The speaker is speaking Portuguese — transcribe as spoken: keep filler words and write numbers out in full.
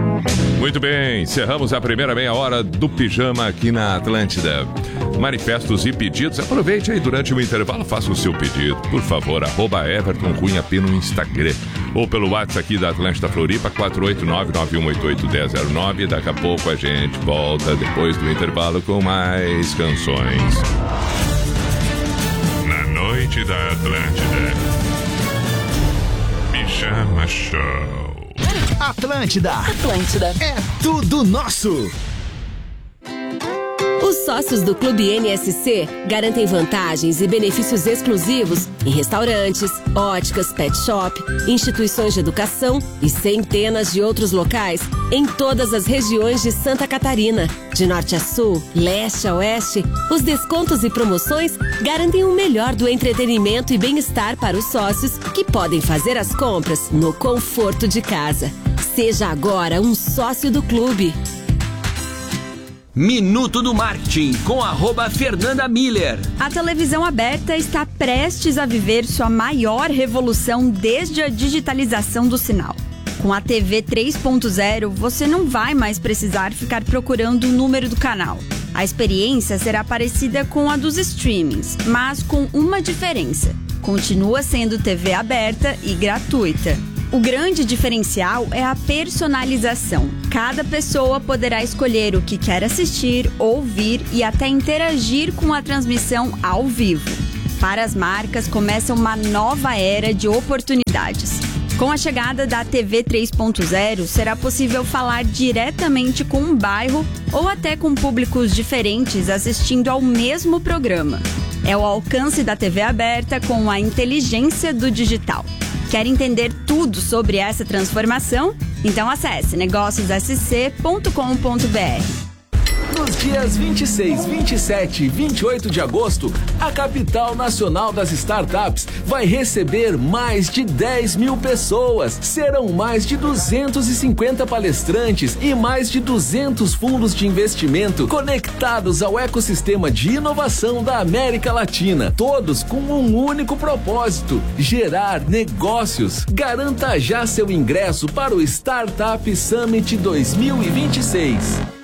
Muito bem, encerramos a primeira meia hora do Pijama aqui na Atlântida. Manifestos e pedidos, aproveite aí durante o intervalo, faça o seu pedido, por favor, arroba Everton Cunha P no Instagram, ou pelo WhatsApp aqui da Atlântida Floripa, quatro oito nove, nove um oito oito, um zero zero nove. Daqui a pouco a gente volta depois do intervalo com mais canções. Na noite da Atlântida, Pijama Show. Atlântida. Atlântida. É tudo nosso. Os sócios do Clube N S C garantem vantagens e benefícios exclusivos em restaurantes, óticas, pet shop, instituições de educação e centenas de outros locais em todas as regiões de Santa Catarina. De norte a sul, leste a oeste, os descontos e promoções garantem o melhor do entretenimento e bem-estar para os sócios que podem fazer as compras no conforto de casa. Seja agora um sócio do clube. Minuto do Marketing, com arroba Fernanda Miller. A televisão aberta está prestes a viver sua maior revolução desde a digitalização do sinal. Com a T V três ponto zero, você não vai mais precisar ficar procurando o número do canal. A experiência será parecida com a dos streamings, mas com uma diferença. Continua sendo T V aberta e gratuita. O grande diferencial é a personalização. Cada pessoa poderá escolher o que quer assistir, ouvir e até interagir com a transmissão ao vivo. Para as marcas, começa uma nova era de oportunidades. Com a chegada da T V três ponto zero, será possível falar diretamente com um bairro ou até com públicos diferentes assistindo ao mesmo programa. É o alcance da T V aberta com a inteligência do digital. Quer entender tudo sobre essa transformação? Então acesse negócios s c ponto com ponto b r. Nos dias vinte e seis, vinte e sete e vinte e oito de agosto, a capital nacional das startups vai receber mais de dez mil pessoas. Serão mais de duzentos e cinquenta palestrantes e mais de duzentos fundos de investimento conectados ao ecossistema de inovação da América Latina. Todos com um único propósito: gerar negócios. Garanta já seu ingresso para o Startup Summit dois mil e vinte e seis.